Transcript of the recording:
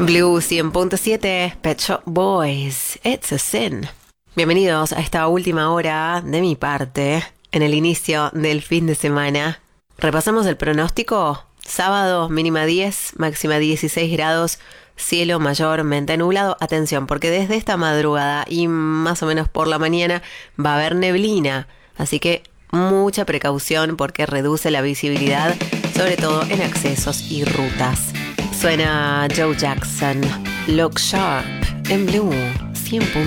Blue 100.7, Pet Shop Boys, It's a Sin. Bienvenidos a esta última hora de mi parte, en el inicio del fin de semana. Repasamos el pronóstico. Sábado, mínima 10, máxima 16 grados, cielo mayormente nublado. Atención, porque desde esta madrugada y más o menos por la mañana va a haber neblina. Así que mucha precaución porque reduce la visibilidad, sobre todo en accesos y rutas. Suena Joe Jackson, Look Sharp, en Blue 100.